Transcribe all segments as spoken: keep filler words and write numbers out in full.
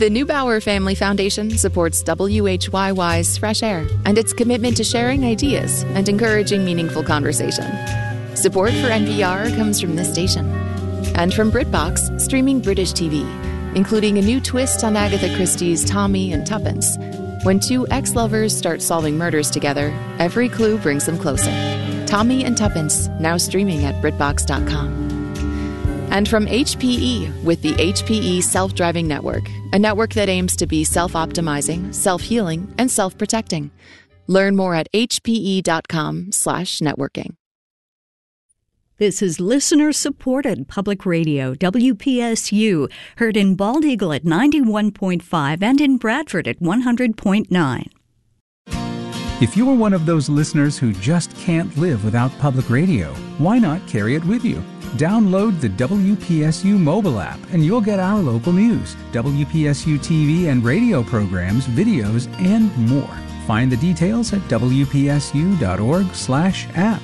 The Neubauer Family Foundation supports W H Y Y's Fresh Air and its commitment to sharing ideas and encouraging meaningful conversation. Support for N P R comes from this station and from BritBox, streaming British T V, including a new twist on Agatha Christie's Tommy and Tuppence. When two ex-lovers start solving murders together, every clue brings them closer. Tommy and Tuppence, now streaming at BritBox dot com. And from H P E with the H P E Self-Driving Network, a network that aims to be self-optimizing, self-healing, and self-protecting. Learn more at H P E dot com slash networking. This is listener-supported public radio, W P S U, heard in Bald Eagle at ninety-one point five and in Bradford at one hundred point nine. If you're one of those listeners who just can't live without public radio, why not carry it with you? Download the W P S U mobile app and you'll get our local news, W P S U T V and radio programs, videos, and more. Find the details at W P S U dot org slash app.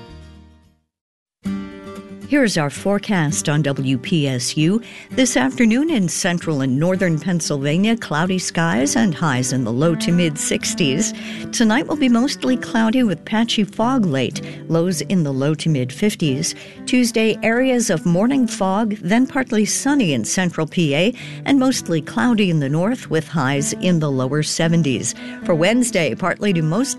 Here's our forecast on W P S U. This afternoon in central and northern Pennsylvania, cloudy skies and highs in the low to mid-sixties. Tonight will be mostly cloudy with patchy fog late, lows in the low to mid-fifties. Tuesday, areas of morning fog, then partly sunny in central P A, and mostly cloudy in the north with highs in the lower seventies. For Wednesday, partly to mostly